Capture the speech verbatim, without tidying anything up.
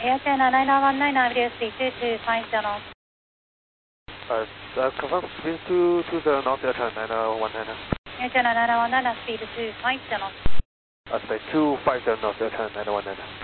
Air China nine one nine nine zero three two two five zero. Uh, uh, confirm speed two two zero knots, Air China nine one nine. Air China nine one nine speed two five zero. Uh, speed two five zero knots, Air China nine one nine.